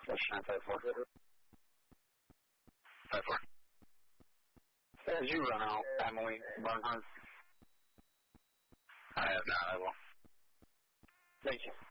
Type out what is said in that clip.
Question 5-4. 5-4. As you run out, Emily Barnhart. I have not, I will. Thank you.